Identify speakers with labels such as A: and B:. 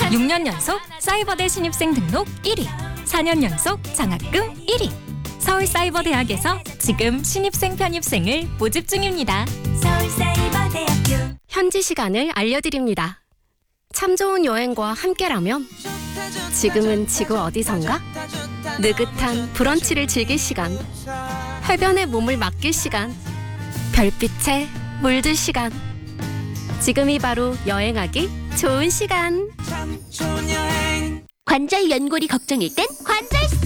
A: 6년 연속 사이버대 신입생 등록 1위, 4년 연속 장학금 1위. 서울사이버대학에서 지금 신입생 편입생을 모집 중입니다.
B: 서울사이버대학교. 현지 시간을 알려드립니다. 참 좋은 여행과 함께라면 지금은 지구 어디선가? 느긋한 브런치를 즐길 시간, 해변에 몸을 맡길 시간, 별빛에 물들 시간. 지금이 바로 여행하기 좋은 시간.
C: 관절 연골이 걱정일 땐 관절스타.